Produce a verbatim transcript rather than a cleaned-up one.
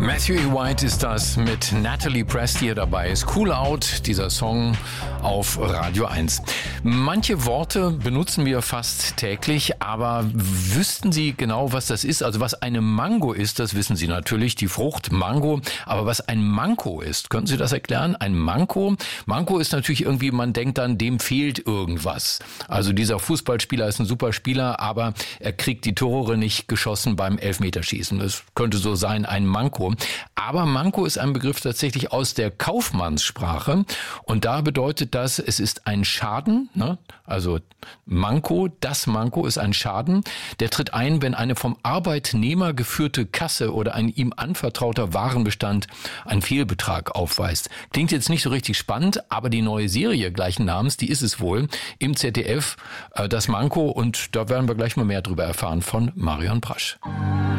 Matthew E. White ist das mit Natalie Press, die hier dabei ist. Cool Out, dieser Song auf Radio eins. Manche Worte benutzen wir fast täglich, aber wüssten Sie genau, was das ist? Also was eine Mango ist, das wissen Sie natürlich, die Frucht Mango. Aber was ein Manko ist, können Sie das erklären? Ein Manko? Manko ist natürlich irgendwie, man denkt dann, dem fehlt irgendwas. Also dieser Fußballspieler ist ein super Spieler, aber er kriegt die Tore nicht geschossen beim Elfmeterschießen. Das könnte so sein, ein Manko. Aber Manko ist ein Begriff tatsächlich aus der Kaufmannssprache und da bedeutet das, es ist ein Schaden, ne? Also Manko, das Manko ist ein Schaden, der tritt ein, wenn eine vom Arbeitnehmer geführte Kasse oder ein ihm anvertrauter Warenbestand einen Fehlbetrag aufweist. Klingt jetzt nicht so richtig spannend, aber die neue Serie gleichen Namens, die ist es wohl, im Z D F, äh, das Manko, und da werden wir gleich mal mehr drüber erfahren von Marion Brasch.